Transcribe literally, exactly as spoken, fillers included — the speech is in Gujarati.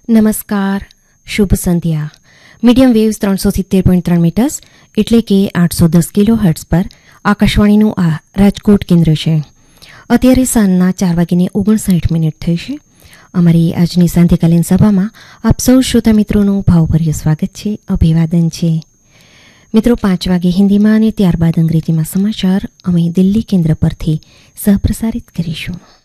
નમસ્કાર, શુભ સંધ્યા. મીડિયમ વેવ્સ ત્રણસો સિત્તેર પોઈન્ટ ત્રણ મીટર્સ એટલે કે આઠસો દસ કિલો હર્ટ્ઝ પર આકાશવાણીનું આ રાજકોટ કેન્દ્ર છે. અત્યારે સાંજના ચાર વાગીને ઓગણસાઠ મિનિટ થઈ છે. અમારી આજની સાંધ્યકાલીન સભામાં આપ સૌ શ્રોતા મિત્રોનું ભાવભર્યું સ્વાગત છે, અભિવાદન છે. મિત્રો, પાંચ વાગે હિન્દીમાં અને ત્યારબાદ અંગ્રેજીમાં સમાચાર અમે દિલ્હી કેન્દ્ર પરથી સહપ્રસારિત કરીશું.